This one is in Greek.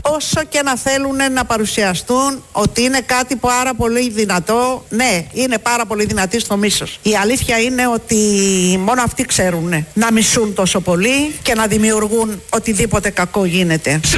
όσο και να θέλουν να παρουσιαστούν ότι είναι κάτι πάρα πολύ δυνατό, ναι, είναι πάρα πολύ δυνατοί στο μίσος. Η αλήθεια είναι ότι μόνο αυτοί ξέρουν να μισούν τόσο πολύ και να δημιουργούν οτιδήποτε κακό γίνεται.